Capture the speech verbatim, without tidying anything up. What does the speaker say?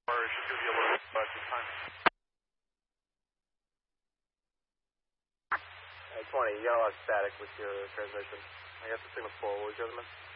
Or it should give you a little bit of time. Hey, twenty, you got a lot of static with your transmission. I guess the signal's full. What was your other message?